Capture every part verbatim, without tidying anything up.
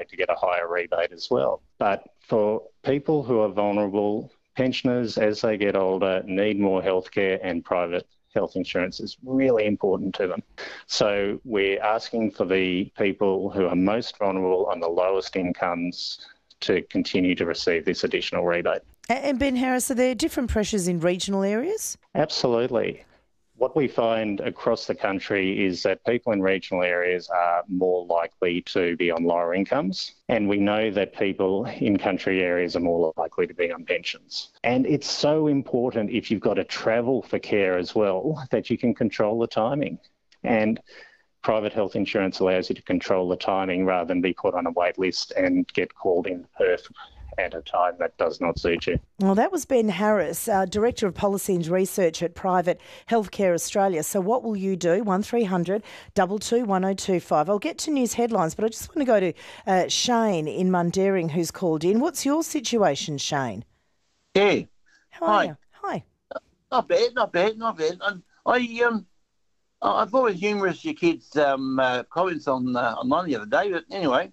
to get a higher rebate as well. But for people who are vulnerable, pensioners, as they get older, need more healthcare, and private health insurance is really important to them. So we're asking for the people who are most vulnerable on the lowest incomes to continue to receive this additional rebate. And Ben Harris, are there different pressures in regional areas? Absolutely. What we find across the country is that people in regional areas are more likely to be on lower incomes, and we know that people in country areas are more likely to be on pensions. And it's so important, if you've got to travel for care as well, that you can control the timing. And private health insurance allows you to control the timing rather than be put on a wait list and get called in Perth at a time that does not suit you. Well, that was Ben Harris, uh, Director of Policy and Research at Private Healthcare Australia. So what will you do? one three hundred two two one oh two five. I'll get to news headlines, but I just want to go to uh, Shane in Mundaring, who's called in. What's your situation, Shane? Yeah. How are Hi. you? Hi. Not bad, not bad, not bad. I, I um, I thought it was humorous your kids' um uh, comments on uh, online the other day, but anyway.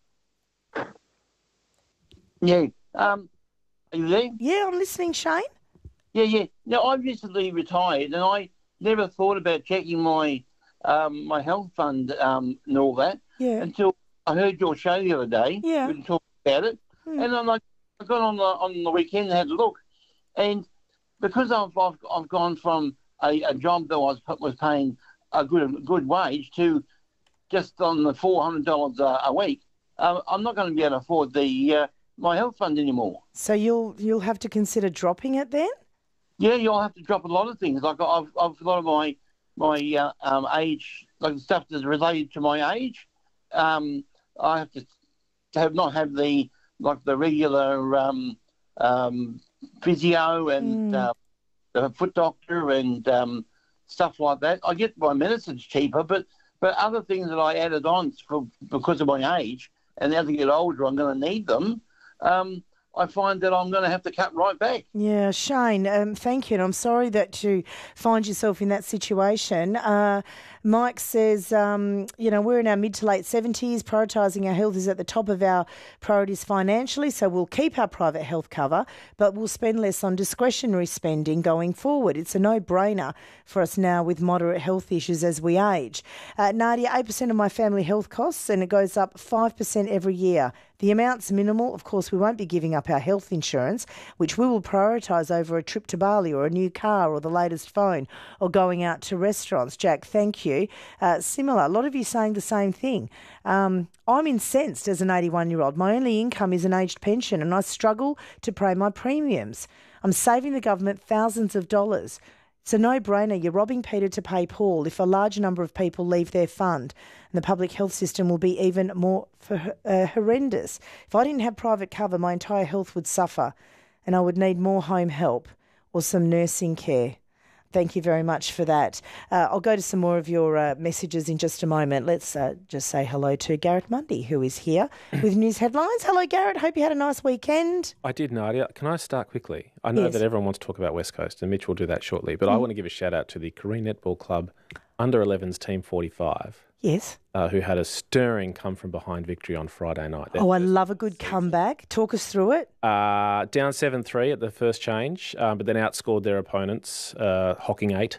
Yeah. Um, are you there? Yeah, I'm listening, Shane. Yeah, yeah. Now, I recently retired, and I never thought about checking my um my health fund um and all that Yeah. until I heard your show the other day. Yeah. We talked about it, Hmm. and I'm like, I got on the on the weekend and had a look, and because I've I've, I've gone from a, a job that was was paying a good good wage to just on the four hundred dollars a, a week, uh, I'm not going to be able to afford the uh, my health fund anymore. So you'll you'll have to consider dropping it then? Yeah, you'll have to drop a lot of things. Like I've, I've a lot of my my uh, um, age, like the stuff that's related to my age. Um, I have to have not have the like the regular um, um, physio and Mm. uh, the foot doctor and um, stuff like that. I get my medicines cheaper, but but other things that I added on for because of my age, and as I get older, I'm going to need them. Um, I find that I'm going to have to cut right back. Yeah, Shane, um, thank you. And I'm sorry that you find yourself in that situation. Uh, Mike says, um, you know, we're in our mid to late seventies. Prioritising our health is at the top of our priorities financially. So we'll keep our private health cover, but we'll spend less on discretionary spending going forward. It's a no-brainer for us now with moderate health issues as we age. Uh, Nadia, eight percent of my family health costs, and it goes up five percent every year. The amount's minimal. Of course, we won't be giving up our health insurance, which we will prioritise over a trip to Bali or a new car or the latest phone or going out to restaurants. Jack, thank you. Uh, similar, a lot of you saying the same thing. Um, I'm incensed as an eighty-one-year-old. My only income is an aged pension and I struggle to pay my premiums. I'm saving the government thousands of dollars. It's a no-brainer. You're robbing Peter to pay Paul. If a large number of people leave their fund, and the public health system will be even more for, uh, horrendous. If I didn't have private cover, my entire health would suffer and I would need more home help or some nursing care. Thank you very much for that. Uh, I'll go to some more of your uh, messages in just a moment. Let's uh, just say hello to Garrett Mundy, who is here with news headlines. Hello, Garrett. Hope you had a nice weekend. I did, Nadia. Can I start quickly? I know Yes. that everyone wants to talk about West Coast, and Mitch will do that shortly, but I want to give a shout-out to the Korean Netball Club under elevens Team forty-five, Yes. uh, who had a stirring come-from-behind victory on Friday night. Their Oh, I first love a good season. comeback. Talk us through it. Uh, down seven three at the first change, um, but then outscored their opponents, uh, Hocking eight.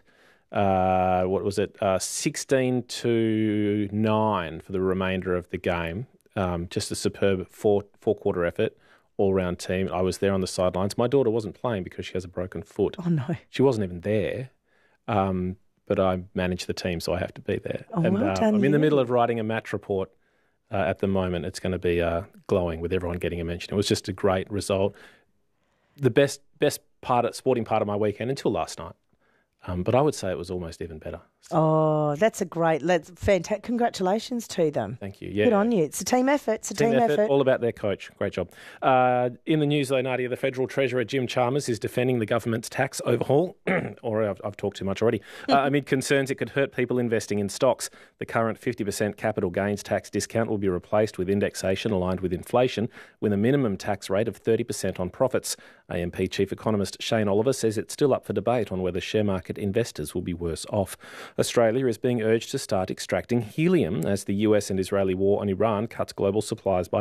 Uh, what was it? Uh, sixteen to nine for the remainder of the game. Um, just a superb four four quarter effort, all round team. I was there on the sidelines. My daughter wasn't playing because she has a broken foot. Oh, no. She wasn't even there, um, but I manage the team, so I have to be there. Oh, and well uh, done I'm in the you. middle of writing a match report uh, at the moment. It's going to be uh, glowing with everyone getting a mention. It was just a great result. The best best part, of, sporting part of my weekend until last night. Um, but I would say it was almost even better. Oh, that's a great, that's fantastic. Congratulations to them. Thank you. Yeah. Good on you. It's a team effort. It's a team, Team effort, effort. all about their coach. Great job. Uh, in the news, though, Nadia, the Federal Treasurer Jim Chalmers is defending the government's tax overhaul, or I've, I've talked too much already, uh, amid concerns it could hurt people investing in stocks. The current fifty percent capital gains tax discount will be replaced with indexation aligned with inflation, with a minimum tax rate of thirty percent on profits. A M P Chief Economist Shane Oliver says it's still up for debate on whether share market investors will be worse off. Australia is being urged to start extracting helium as the U S and Israeli war on Iran cuts global supplies by